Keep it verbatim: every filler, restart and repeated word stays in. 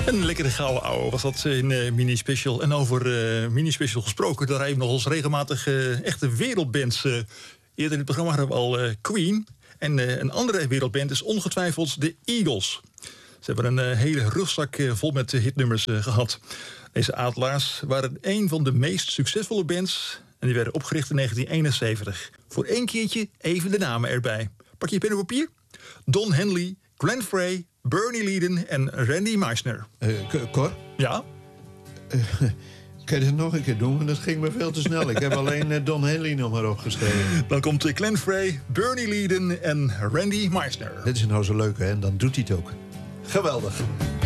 Een lekkere gouden ouwe was dat in uh, mini-special. En over uh, mini-special gesproken, daar hebben we nog eens regelmatig uh, echte wereldbands. Uh, eerder in het programma hadden we al uh, Queen. En uh, een andere wereldband is ongetwijfeld de Eagles. Ze hebben een uh, hele rugzak uh, vol met uh, hitnummers uh, gehad. Deze Outlaws waren een van de meest succesvolle bands. En die werden opgericht in negentien eenenzeventig. Voor één keertje even de namen erbij. Pak je pen en papier? Don Henley, Glenn Frey, Bernie Leadon en Randy Meisner. Uh, Cor? Ja? Uh, kan je het nog een keer doen? Want dat ging me veel te snel. Ik heb alleen uh, Don Henley nog maar opgeschreven. Dan komt uh, Glenn Frey, Bernie Leadon en Randy Meisner. Dit is nou zo leuk, hè? En dan doet hij het ook. Geweldig.